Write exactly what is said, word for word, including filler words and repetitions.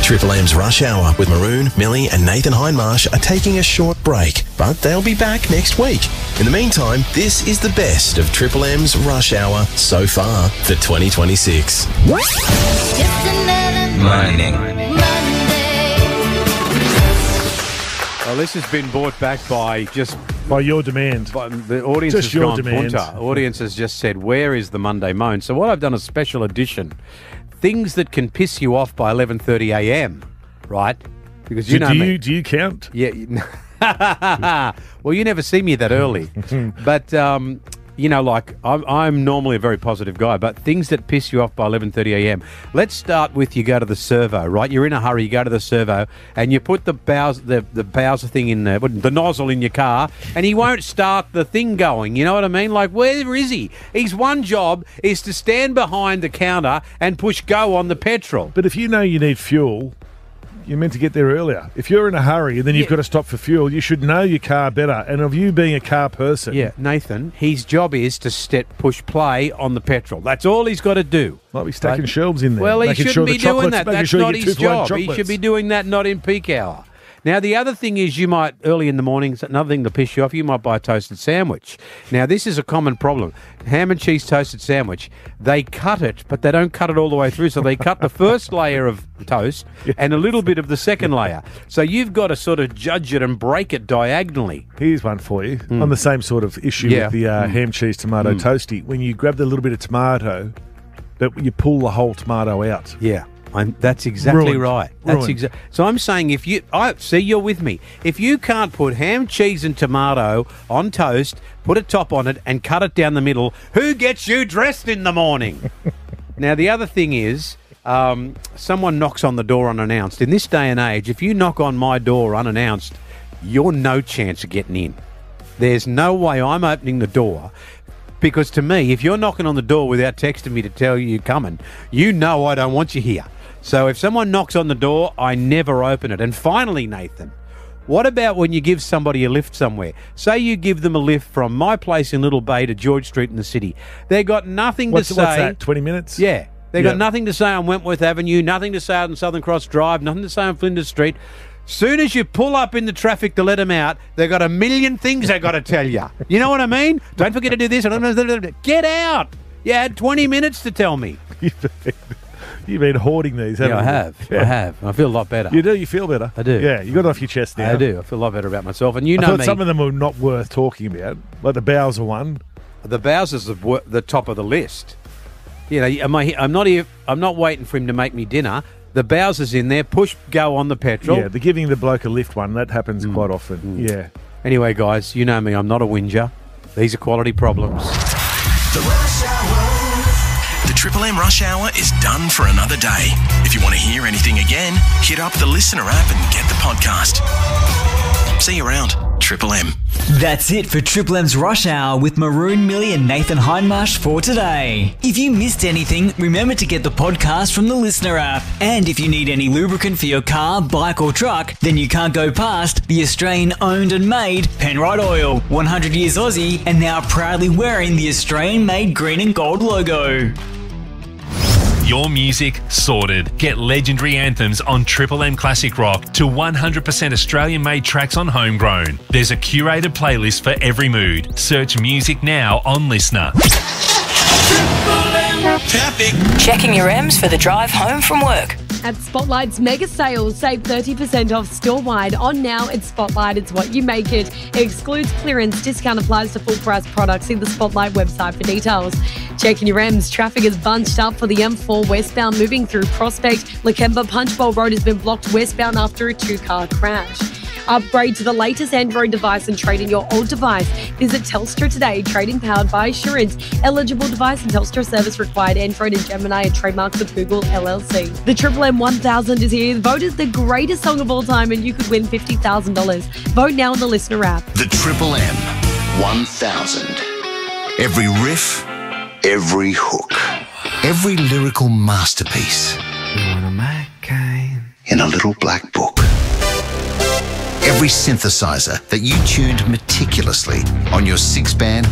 Triple M's Rush Hour with Maroon, Millie and Nathan Hindmarsh are taking a short break, but they'll be back next week. In the meantime, this is the best of Triple M's Rush Hour so far for twenty twenty-six. Morning. Well, this has been brought back by just... By your demand. By the audience Just has your gone demand. punter. Audience has just said, where is the Monday Moan? So what I've done a special edition. Things that can piss you off by eleven thirty a m, right? Because you do, know do me. you do you count? Yeah. you- well, you never see me that early. But, um, you know, like, I'm, I'm normally a very positive guy, but things that piss you off by eleven thirty a m. Let's start with you go to the servo, right? You're in a hurry, you go to the servo, and you put the Bowser, the, the Bowser thing in there, the nozzle in your car, and he won't start the thing going. You know what I mean? Like, where is he? His one job is to stand behind the counter and push go on the petrol. But if you know you need fuel, you're meant to get there earlier. If you're in a hurry and then you've Yeah. got to stop for fuel, you should know your car better. And of you being a car person, Yeah, Nathan, his job is to step, push play on the petrol. That's all he's got to do. might be stacking Right. shelves in there. Well, he making shouldn't sure be the doing chocolates- that. making That's sure you not get his two for one job. He should chocolates. be doing that not in peak hour. Now, the other thing is you might, early in the mornings, another thing to piss you off, you might buy a toasted sandwich. Now, this is a common problem. Ham and cheese toasted sandwich, they cut it, but they don't cut it all the way through. So they cut the first layer of toast and a little bit of the second layer. So you've got to sort of judge it and break it diagonally. Here's one for you. On the same sort of issue Yeah. with the uh, ham, cheese, tomato toasty. When you grab the little bit of tomato, but you pull the whole tomato out. Yeah. I'm, that's exactly Ruined. right. That's Ruined. exactly. So I'm saying if you, I see, you're with me. If you can't put ham, cheese, and tomato on toast, put a top on it, and cut it down the middle, who gets you dressed in the morning? Now the other thing is, um, someone knocks on the door unannounced. In this day and age, if you knock on my door unannounced, you're no chance of getting in. There's no way I'm opening the door. Because to me, if you're knocking on the door without texting me to tell you you're coming, you know I don't want you here. So if someone knocks on the door, I never open it. And finally, Nathan, what about when you give somebody a lift somewhere? Say you give them a lift from my place in Little Bay to George Street in the city. They got nothing What's, to what's say. that, twenty minutes? Yeah. They Yeah. got nothing to say on Wentworth Avenue, nothing to say on Southern Cross Drive, nothing to say on Flinders Street. Soon as you pull up in the traffic to let them out, they've got a million things they got to tell you. You know what I mean? Don't forget to do this. Get out. You had twenty minutes to tell me. You've been hoarding these, haven't Yeah, I you? have. Yeah. I have. I feel a lot better. You do? You feel better? I do. Yeah, you got it off your chest now. I do. I feel a lot better about myself. And you I know thought me. some of them were not worth talking about, like the Bowser one. The Bowser's the, wo- the top of the list. You know, am I, I'm not here. I'm not waiting for him to make me dinner. The Bowser's in there. Push go on the petrol. Yeah, the giving the bloke a lift one, that happens quite often. Yeah. Anyway, guys, you know me. I'm not a whinger. These are quality problems. The Rush Hour. The Triple M Rush Hour is done for another day. If you want to hear anything again, hit up the Listener app and get the podcast. See you around. Triple M. That's it for Triple M's Rush Hour with Maroon, Millie and Nathan Hindmarsh for today. If you missed anything, remember to get the podcast from the Listener app. And if you need any lubricant for your car, bike or truck, then you can't go past the Australian owned and made Penrite Oil. one hundred years Aussie and now proudly wearing the Australian made green and gold logo. Your music sorted. Get legendary anthems on Triple M Classic Rock to one hundred percent Australian-made tracks on Homegrown. There's a curated playlist for every mood. Search music now on Listener. Traffic. Checking your M's for the drive home from work. At Spotlight's mega sales, save thirty percent off store-wide. On now, it's Spotlight, it's what you make it. It excludes clearance. Discount applies to full-price products. See the Spotlight website for details. Checking your M's, traffic is bunched up for the M four westbound moving through Prospect. Lakemba Punchbowl Road has been blocked westbound after a two-car crash. Upgrade to the latest Android device and trade in your old device. Visit Telstra today. Trade-in powered by Assurance. Eligible device and Telstra service required. Android and Gemini are trademarks of Google L L C. The Triple M one thousand is here. Voted the greatest song of all time and you could win fifty thousand dollars. Vote now on the Listener app. The Triple M one thousand. Every riff, every hook, every lyrical masterpiece in a little black book. Every synthesizer that you tuned meticulously on your six-band